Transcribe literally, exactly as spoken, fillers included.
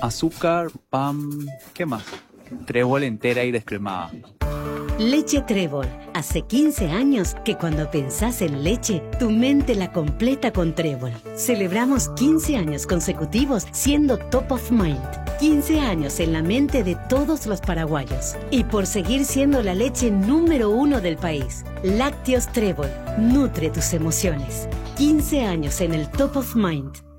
azúcar, pan, ¿qué más? Trébol entera y descremada. Leche Trébol. Hace quince años que cuando pensás en leche, tu mente la completa con Trébol. Celebramos quince años consecutivos siendo top of mind. quince años en la mente de todos los paraguayos. Y por seguir siendo la leche número uno del país. Lácteos Trébol. Nutre tus emociones. quince años en el top of mind.